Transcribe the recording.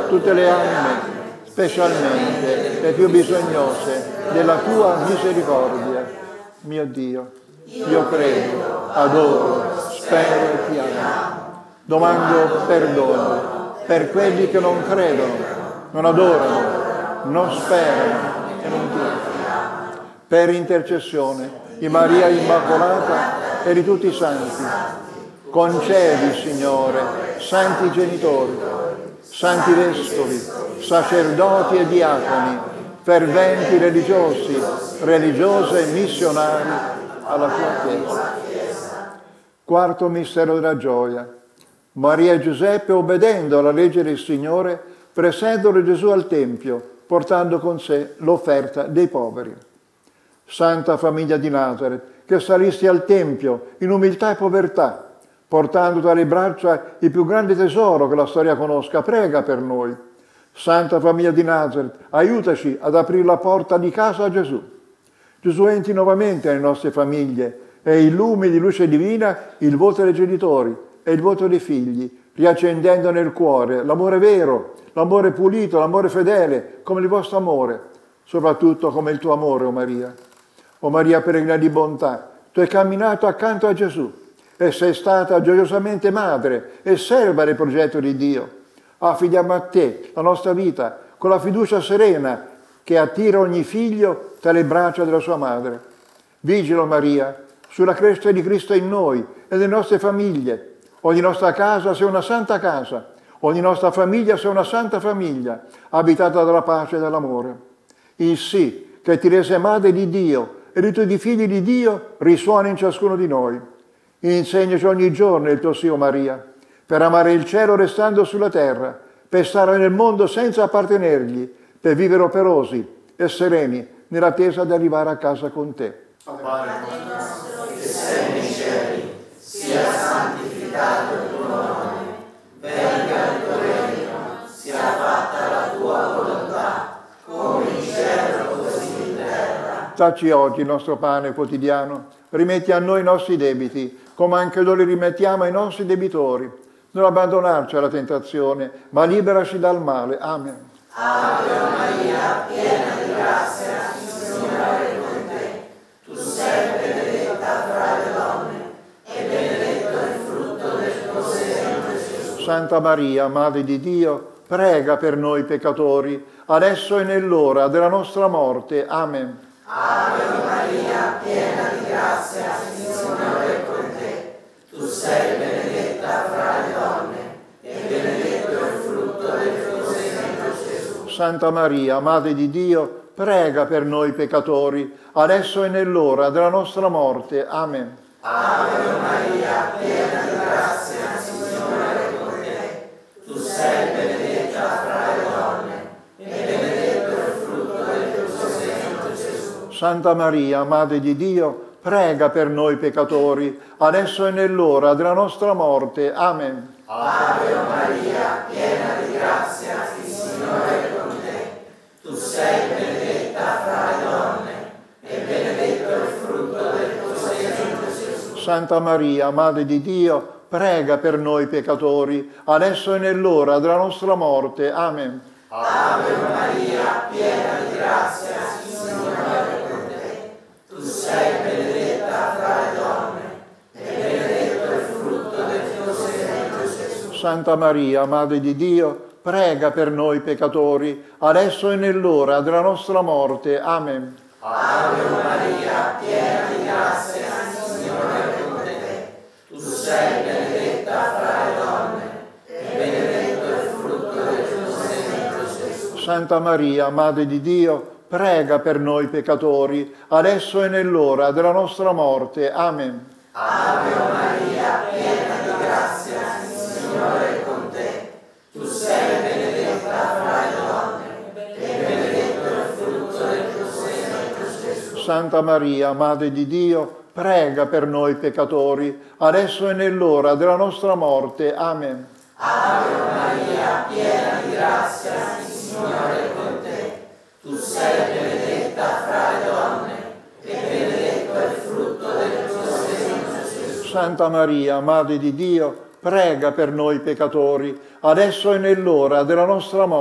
tutte le anime, specialmente le più bisognose della tua misericordia. Mio Dio, io credo, adoro, spero e ti amo. Domando perdono per quelli che non credono, non adorano, non sperano e non ti amano. Per intercessione di Maria Immacolata e di tutti i santi, concedi, Signore, santi genitori, santi vescovi, sacerdoti e diaconi, ferventi religiosi, religiose e missionari alla tua Chiesa. Quarto mistero della gioia. Maria e Giuseppe, obbedendo alla legge del Signore, presentano Gesù al Tempio, portando con sé l'offerta dei poveri. Santa famiglia di Nazaret, che salisti al Tempio in umiltà e povertà, portando tra le braccia il più grande tesoro che la storia conosca, prega per noi. Santa famiglia di Nazaret, aiutaci ad aprire la porta di casa a Gesù. Gesù entri nuovamente nelle nostre famiglie e illumini di luce divina il volto dei genitori e il volto dei figli, riaccendendo nel cuore l'amore vero, l'amore pulito, l'amore fedele, come il vostro amore, soprattutto come il tuo amore, o Maria. O Maria peregrina di bontà, tu hai camminato accanto a Gesù e sei stata gioiosamente madre e serva del progetto di Dio. Affidiamo a te la nostra vita con la fiducia serena che attira ogni figlio tra le braccia della sua madre. Vigila, Maria, sulla crescita di Cristo in noi e nelle nostre famiglie. Ogni nostra casa sia una santa casa, ogni nostra famiglia sia una santa famiglia, abitata dalla pace e dall'amore. Il sì che ti rese madre di Dio e di tutti i figli di Dio risuona in ciascuno di noi. Insegnaci ogni giorno il tuo sì, o Maria, per amare il cielo restando sulla terra, per stare nel mondo senza appartenergli, per vivere operosi e sereni nell'attesa di arrivare a casa con te. Padre nostro che sei nei cieli, sia santificato il tuo nome, venga il tuo regno, sia fatta la tua volontà, come in cielo così in terra. Dacci oggi il nostro pane quotidiano, rimetti a noi i nostri debiti, come anche noi li rimettiamo ai nostri debitori. Non abbandonarci alla tentazione, ma liberaci dal male. Amen. Ave Maria, piena di grazia, il Signore è con te. Tu sei benedetta fra le donne, e benedetto è il frutto del tuo seno, Gesù. Santa Maria, Madre di Dio, prega per noi peccatori, adesso e nell'ora della nostra morte. Amen. Ave Maria, piena di grazia, il Signore è con te. Tu sei benedetta fra le donne, e benedetto è il frutto del tuo seno, Gesù. Santa Maria, Madre di Dio, prega per noi peccatori, adesso e nell'ora della nostra morte. Amen. Ave Maria, piena di grazia, il Signore è con te. Tu sei benedetta fra le donne, e benedetto è il frutto del tuo seno, Gesù. Santa Maria, Madre di Dio, prega per noi peccatori, adesso e nell'ora della nostra morte. Amen. Ave Maria, piena di grazia, il Signore è con te. Tu sei benedetta fra le donne, e benedetto è il frutto del tuo seno, Gesù. Santa Maria, Madre di Dio, prega per noi peccatori, adesso e nell'ora della nostra morte. Amen. Ave Maria, piena di grazia, il Signore è con te. Tu sei benedetta fra le donne, e benedetto è il frutto del tuo seno, Gesù. Santa Maria, Madre di Dio, prega per noi peccatori, adesso e nell'ora della nostra morte. Amen. Ave Maria, piena di grazia, il Signore è con te. Tu sei benedetta fra le donne, e benedetto è il frutto del tuo seno, Gesù. Santa Maria, Madre di Dio, prega per noi peccatori, adesso e nell'ora della nostra morte. Amen. Ave Maria, piena di grazia, il Signore è con te. Tu sei benedetta fra le donne, e benedetto è il frutto del tuo seno, Gesù. Santa Maria, Madre di Dio, prega per noi peccatori, adesso e nell'ora della nostra morte. Amen. Ave Maria, piena di grazia, il Signore è con te. Tu sei benedetta fra le donne, e benedetto è il frutto del tuo seno, Gesù. Santa Maria, Madre di Dio, prega per noi peccatori, adesso e nell'ora della nostra morte.